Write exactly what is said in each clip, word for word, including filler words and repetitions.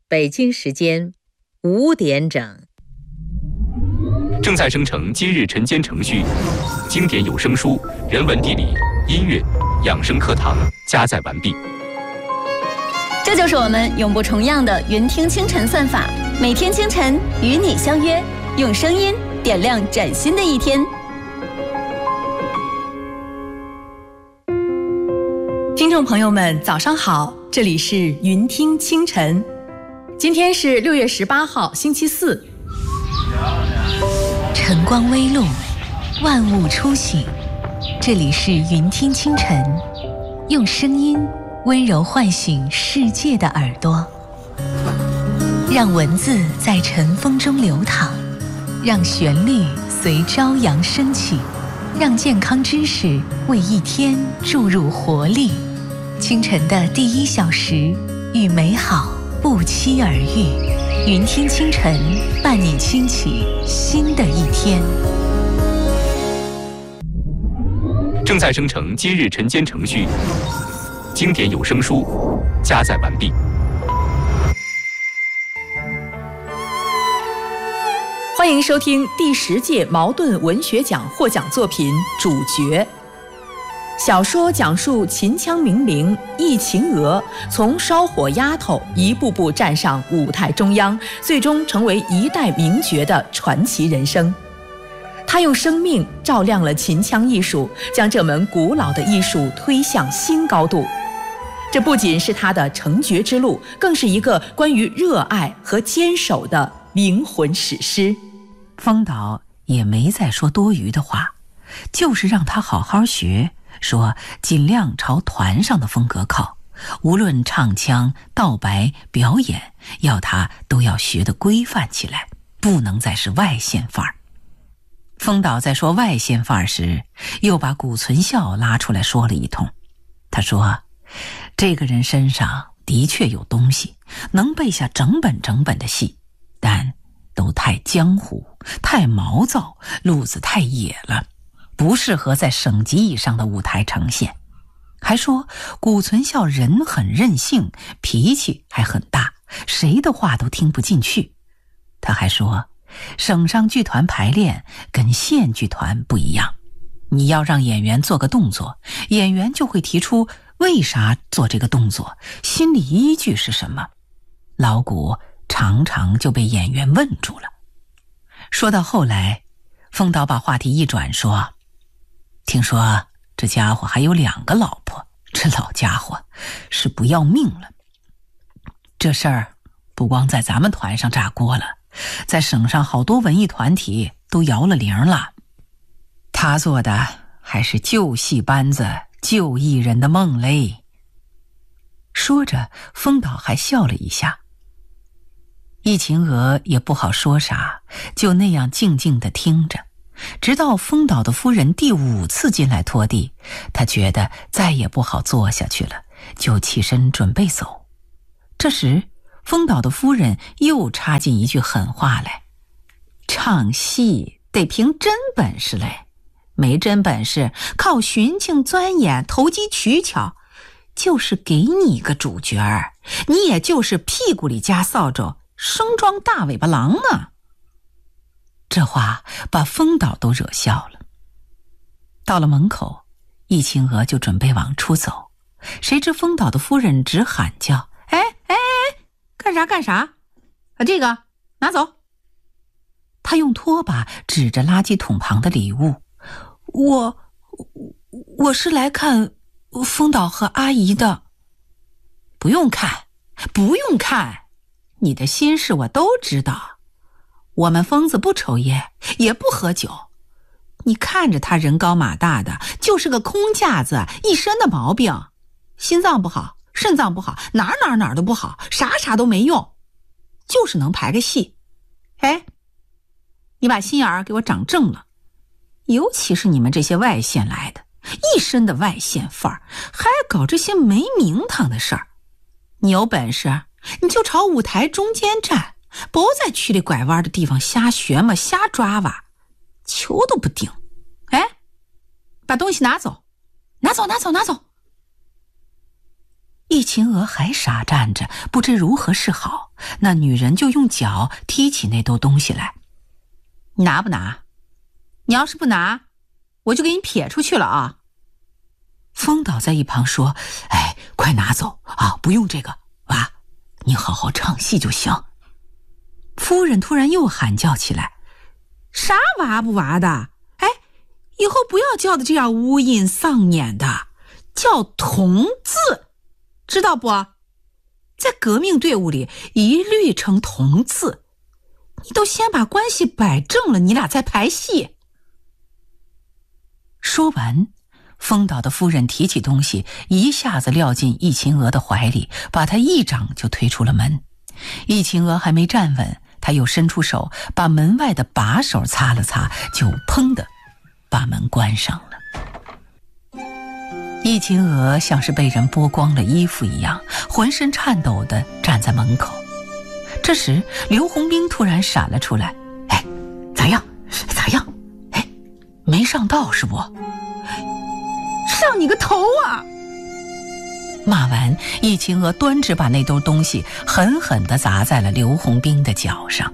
北京时间五点整。 正在生成今日晨间程序，经典有声书、人文地理、音乐、养生课堂加载完毕。 这就是我们永不重样的云听清晨算法，每天清晨与你相约，用声音点亮崭新的一天。 听众朋友们，早上好，这里是云听清晨。今天是六月十八号，星期四。 晨光微露，万物初醒，这里是云听清晨，用声音温柔唤醒世界的耳朵，让文字在晨风中流淌，让旋律随朝阳升起，让健康知识为一天注入活力。清晨的第一小时，与美好不期而遇。云听清晨，伴你轻启新的一天。 正在生成今日晨间程序，经典有声书加载完毕。 欢迎收听第十届茅盾文学奖获奖作品《主角》。小说讲述秦腔名伶易秦娥从烧火丫头一步步站上舞台中央，最终成为一代名角的传奇人生。她用生命照亮了秦腔艺术，将这门古老的艺术推向新高度。这不仅是她的成角之路，更是一个关于热爱和坚守的灵魂史诗。 风导也没再说多余的话，就是让他好好学，说尽量朝团上的风格靠，无论唱腔、道白、表演，要他都要学得规范起来，不能再是外线范儿。风导在说外线范儿时，又把谷存孝拉出来说了一通。他说，这个人身上的确有东西，能背下整本整本的戏，但都太江湖，太毛躁，路子太野了，不适合在省级以上的舞台呈现。还说谷存孝人很任性，脾气还很大，谁的话都听不进去。他还说省上剧团排练跟县剧团不一样，你要让演员做个动作，演员就会提出为啥做这个动作，心理依据是什么。老谷常常就被演员问住了。说到后来，风导把话题一转，说听说这家伙还有两个老婆，这老家伙是不要命了。这事儿不光在咱们团上炸锅了，在省上好多文艺团体都摇了铃了。他做的还是旧戏班子、旧艺人的梦嘞。说着，风导还笑了一下。易秦娥也不好说啥，就那样静静地听着，直到风导的夫人第五次进来拖地，他觉得再也不好坐下去了，就起身准备走。这时风导的夫人又插进一句狠话来，唱戏得凭真本事嘞，没真本事靠寻情钻眼、投机取巧，就是给你一个主角儿，你也就是屁股里夹扫帚，生装大尾巴狼呢。这话把风导都惹笑了。到了门口，易秦娥就准备往出走，谁知风导的夫人直喊叫，哎哎哎，干啥干啥啊，这个拿走。他用拖把指着垃圾桶旁的礼物，我我是来看风导和阿姨的。不用看不用看，你的心事我都知道。我们疯子不抽烟，也不喝酒。你看着他人高马大的，就是个空架子，一身的毛病，心脏不好，肾脏不好，哪哪哪都不好，啥啥都没用，就是能排个戏。哎，你把心眼儿给我长正了，尤其是你们这些外县来的，一身的外县范儿，还搞这些没名堂的事儿。你有本事你就朝舞台中间站，不在曲里拐弯的地方瞎学嘛，瞎抓哇，球都不顶。哎，把东西拿走，拿走，拿走，拿走。易秦娥还傻站着，不知如何是好， 那女人就用脚踢起那兜东西来。拿不拿？你要是不拿，我就给你撇出去了啊！风岛在一旁说：“哎，快拿走啊！不用这个，娃，你好好唱戏就行。”夫人突然又喊叫起来：“啥娃不娃的？哎，以后不要叫的这样乌阴丧眼的，叫同字，知道不？在革命队伍里一律称同字。你都先把关系摆正了，你俩再排戏。”说完，风岛的夫人提起东西，一下子撂进易秦娥的怀里，把她一掌就推出了门。易秦娥还没站稳，他又伸出手把门外的把手擦了擦，就砰的把门关上了。易秦娥像是被人剥光了衣服一样，浑身颤抖地站在门口。这时刘洪兵突然闪了出来：“哎，咋样？咋样？哎，没上道是不？上你个头啊！”骂完，易秦娥端直把那兜东西狠狠地砸在了刘洪兵的脚上。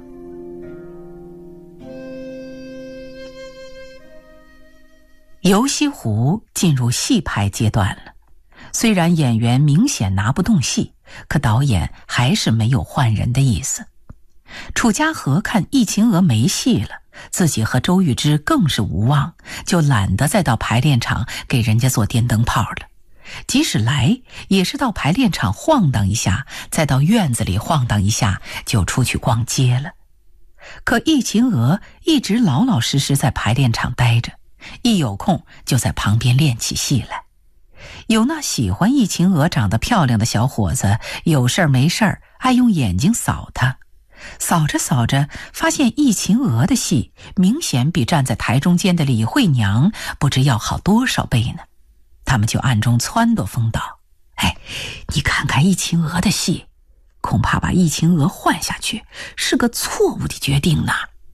游西湖进入戏拍阶段了，虽然演员明显拿不动戏，可导演还是没有换人的意思。楚家河看易秦娥没戏了，自己和周玉芝更是无望，就懒得再到排练场给人家做电灯泡了。即使来，也是到排练场晃荡一下，再到院子里晃荡一下，就出去逛街了。可易秦娥一直老老实实在排练场待着，一有空就在旁边练起戏来。有那喜欢易秦娥长得漂亮的小伙子，有事儿没事儿爱用眼睛扫她，扫着扫着，发现易秦娥的戏明显比站在台中间的李慧娘不知要好多少倍呢。他们就暗中撺掇风岛：“哎，你看看易秦娥的戏，恐怕把易秦娥换下去是个错误的决定呢。”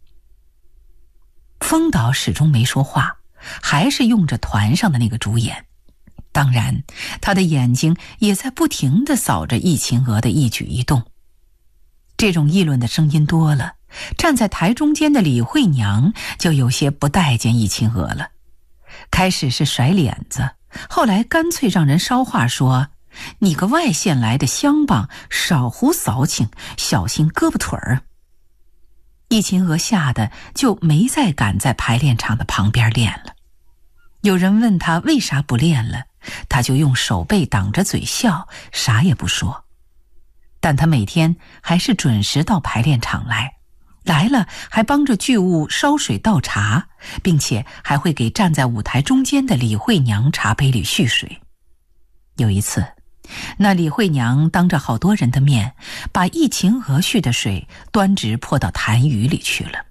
风岛始终没说话，还是用着团上的那个主演。当然，他的眼睛也在不停地扫着易秦娥的一举一动。这种议论的声音多了，站在台中间的李慧娘就有些不待见易秦娥了。开始是甩脸子，后来干脆让人捎话说：“你个外县来的乡棒，少胡扫请，小心胳膊腿儿。”易秦娥吓得就没再敢在排练场的旁边练了。有人问他为啥不练了，他就用手背挡着嘴笑，啥也不说。但他每天还是准时到排练场来，来了还帮着剧务烧水倒茶，并且还会给站在舞台中间的李慧娘茶杯里续水。有一次，那李慧娘当着好多人的面，把易秦娥续的水端直泼到痰盂里去了。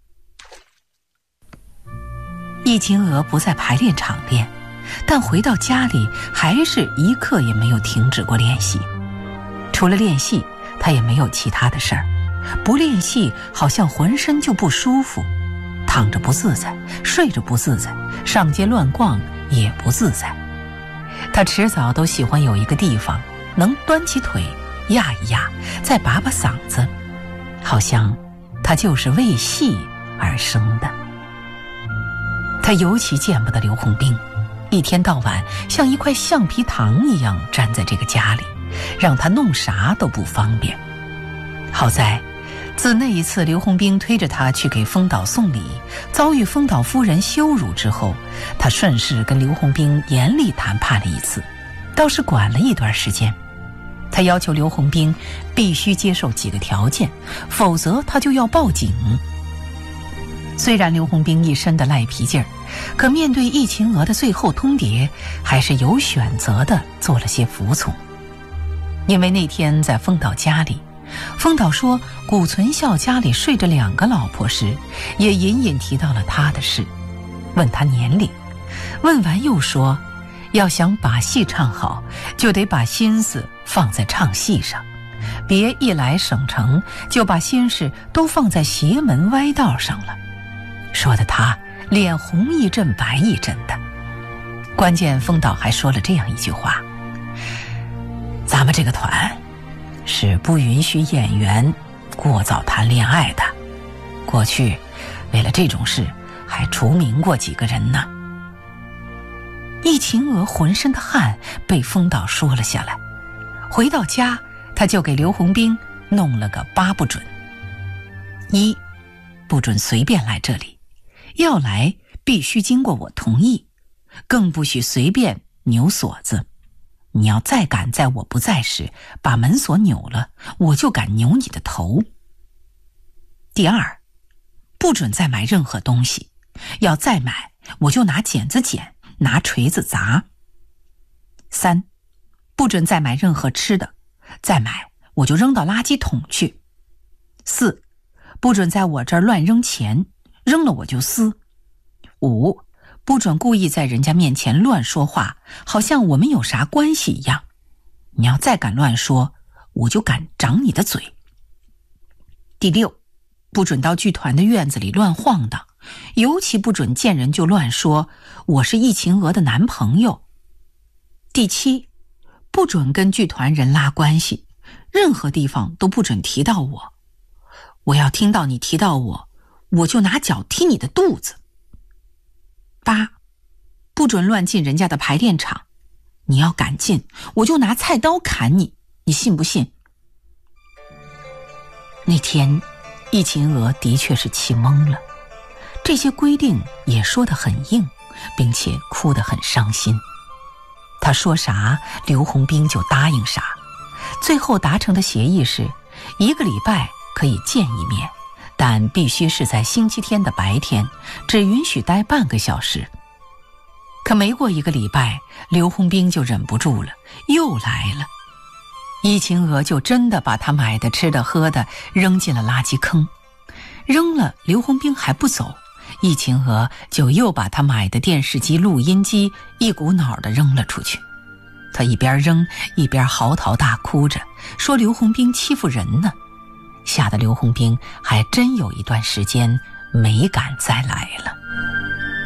易秦娥不在排练场练，但回到家里还是一刻也没有停止过练习。除了练戏，她也没有其他的事儿。不练戏好像浑身就不舒服，躺着不自在，睡着不自在，上街乱逛也不自在。她迟早都喜欢有一个地方能端起腿压一压，再拔拔嗓子，好像她就是为戏而生的。她尤其见不得刘洪兵，一天到晚像一块橡皮糖一样粘在这个家里，让她弄啥都不方便。好在自那一次刘洪兵推着他去给风岛送礼，遭遇风岛夫人羞辱之后，他顺势跟刘洪兵严厉谈判了一次，倒是管了一段时间。他要求刘洪兵必须接受几个条件，否则他就要报警。虽然刘洪兵一身的赖皮劲儿，可面对易秦娥的最后通牒，还是有选择的做了些服从。因为那天在风岛家里，风岛说谷存孝家里睡着两个老婆时，也隐隐提到了他的事，问他年龄，问完又说要想把戏唱好，就得把心思放在唱戏上，别一来省城就把心事都放在邪门歪道上了，说的他脸红一阵白一阵的。关键风岛还说了这样一句话：咱们这个团是不允许演员过早谈恋爱的。过去为了这种事还除名过几个人呢。易秦娥浑身的汗被风倒说了下来，回到家他就给刘洪兵弄了个八不准：一，不准随便来这里，要来必须经过我同意，更不许随便扭锁子。你要再敢在我不在时把门锁扭了，我就敢扭你的头。第二，不准再买任何东西，要再买我就拿剪子剪，拿锤子砸。三，不准再买任何吃的，再买我就扔到垃圾桶去。四，不准在我这儿乱扔钱，扔了我就撕。五，不准故意在人家面前乱说话，好像我们有啥关系一样。你要再敢乱说，我就敢掌你的嘴。第六，不准到剧团的院子里乱晃荡，尤其不准见人就乱说我是易秦娥的男朋友。第七，不准跟剧团人拉关系，任何地方都不准提到我。我要听到你提到我，我就拿脚踢你的肚子。八，不准乱进人家的排练场，你要敢进，我就拿菜刀砍你，你信不信？那天易秦娥的确是气懵了，这些规定也说得很硬，并且哭得很伤心。他说啥，刘洪兵就答应啥。最后达成的协议是，一个礼拜可以见一面，但必须是在星期天的白天，只允许待半个小时。可没过一个礼拜，刘洪兵就忍不住了，又来了。易秦娥就真的把他买的吃的喝的扔进了垃圾坑，扔了刘洪兵还不走，易秦娥就又把他买的电视机、录音机一股脑的扔了出去。他一边扔一边嚎啕大哭着，说刘洪兵欺负人呢，吓得刘洪兵还真有一段时间没敢再来了。